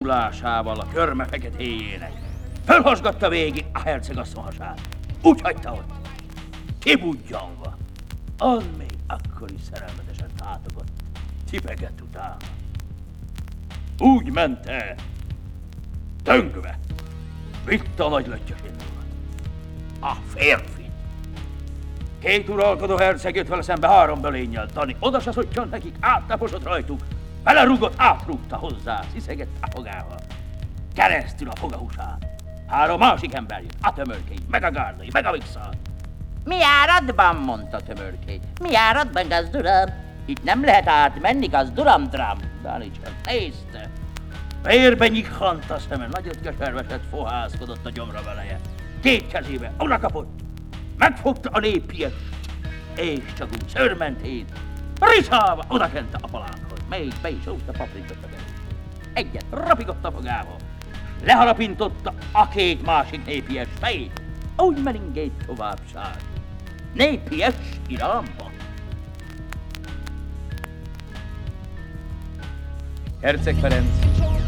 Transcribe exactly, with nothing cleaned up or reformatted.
gyomlásával a körme feketéjének. Fölhozgatta végig a hercegasszony hasát. Úgy hagyta ott, kibudjanva. Az még akkor is szerelmetesen tátogott, tipegett utána. Úgy ment el, tönkve, vitte a nagy löttyös indulat. A férfi. Két uralkodó herceg jött vele szembe három belénnyel, Dani oda se szottyant nekik, áttaposott rajtuk, belerúgott, átrúgta hozzá, sziszegett a fogával. Keresztül a fogahúsán. Három másik ember jött, a tömörkény, meg a gárdai, meg a vissza. Mi áradban, mondta tömörkény. Mi áradban, gazduram? Itt nem lehet átmenni, gazduram, dram. Dani csak nézte. Vérbe nyikhant a szeme, nagyot keserveset fohászkodott a gyomra veleje. Két kezébe oda kapott, megfogta a népiest, és csak úgy szőrmentét, riszálva odakente a palánkhoz, még be is húzta paprikat a belül. Egyet rapigott a fogába, leharapintotta a két másik népies fejét, úgy melingét továbbság. Népies iramba. Herceg Ferenc